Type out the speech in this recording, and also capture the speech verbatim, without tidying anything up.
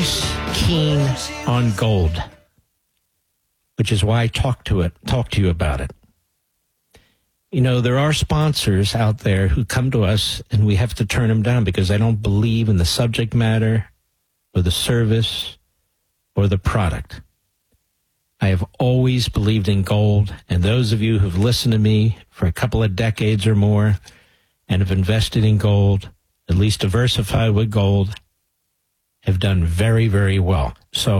always keen on gold, which is why I talk to it, talk to you about it. You know, there are sponsors out there who come to us and we have to turn them down because they don't believe in the subject matter or the service or the product. I have always believed in gold, and those of you who've listened to me for a couple of decades or more and have invested in gold, at least diversified with gold, have done very, very well. So